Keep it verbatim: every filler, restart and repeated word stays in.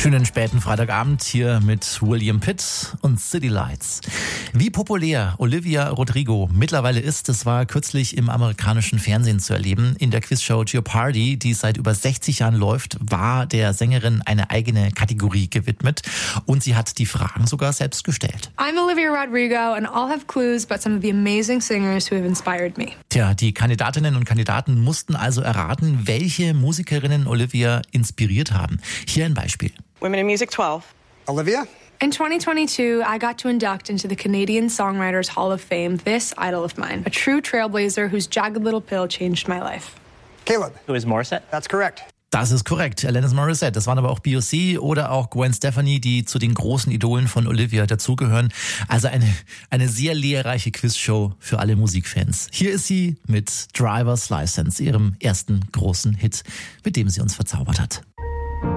Schönen späten Freitagabend hier mit William Pitt und City Lights. Wie populär Olivia Rodrigo mittlerweile ist, das war kürzlich im amerikanischen Fernsehen zu erleben. In der Quizshow Jeopardy, die seit über sechzig Jahren läuft, war der Sängerin eine eigene Kategorie gewidmet und sie hat die Fragen sogar selbst gestellt. I'm Olivia Rodrigo and I'll have clues about some of the amazing singers who have inspired me. Tja, die Kandidatinnen und Kandidaten mussten also erraten, welche Musikerinnen Olivia inspiriert haben. Hier ein Beispiel. Women in Music twelve. Olivia? In twenty twenty-two, I got to induct into the Canadian Songwriters Hall of Fame this idol of mine, a true trailblazer whose jagged little pill changed my life. Caleb. Who is Morissette? That's correct. Das ist korrekt, Alanis Morissette. Das waren aber auch B O C oder auch Gwen Stefani, die zu den großen Idolen von Olivia dazugehören. Also eine, eine sehr lehrreiche Quizshow für alle Musikfans. Hier ist sie mit Driver's License, ihrem ersten großen Hit, mit dem sie uns verzaubert hat.